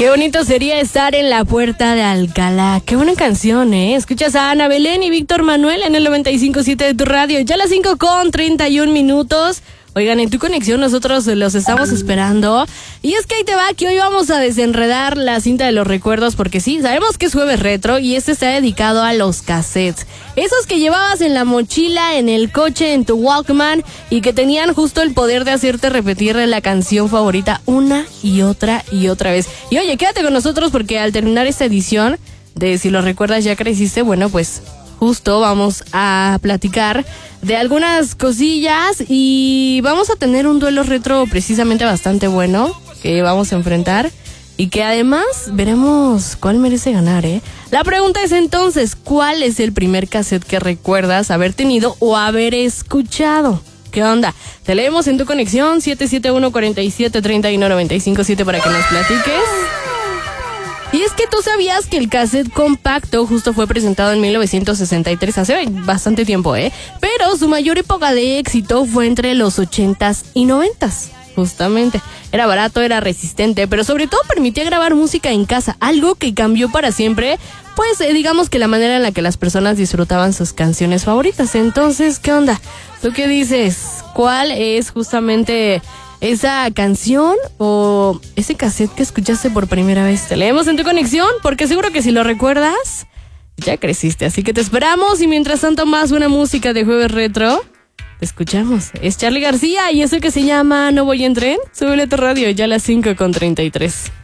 Qué bonito sería estar en la puerta de Alcalá. Qué buena canción, ¿eh? Escuchas a Ana Belén y Víctor Manuel en el 95.7 de tu radio. Ya a las 5:31. Oigan, en tu conexión nosotros los estamos esperando. Y es que ahí te va, que hoy vamos a desenredar la cinta de los recuerdos, porque sí, sabemos que es jueves retro y este está dedicado a los cassettes. Esos que llevabas en la mochila, en el coche, en tu Walkman, y que tenían justo el poder de hacerte repetir la canción favorita una y otra vez. Y oye, quédate con nosotros porque al terminar esta edición de Si lo recuerdas ya creciste, bueno, pues justo vamos a platicar de algunas cosillas y vamos a tener un duelo retro precisamente bastante bueno que vamos a enfrentar y que además veremos cuál merece ganar, ¿eh? La pregunta es entonces, ¿cuál es el primer cassette que recuerdas haber tenido o haber escuchado? ¿Qué onda? Te leemos en tu conexión 771-47-31-95-7 para que nos platiques. Y es que tú sabías que el cassette compacto justo fue presentado en 1963, hace bastante tiempo, ¿eh? Pero su mayor época de éxito fue entre los 80s y 90s, justamente. Era barato, era resistente, pero sobre todo permitía grabar música en casa, algo que cambió para siempre, pues digamos que la manera en la que las personas disfrutaban sus canciones favoritas. Entonces, ¿qué onda? ¿Tú qué dices? ¿Cuál es justamente esa canción o ese cassette que escuchaste por primera vez? Te leemos en tu conexión porque seguro que si lo recuerdas ya creciste, así que te esperamos. Y mientras tanto, más buena música de jueves retro te escuchamos. Es Charly García y eso que se llama No voy en tren. Súbele a tu radio ya a las 5:33.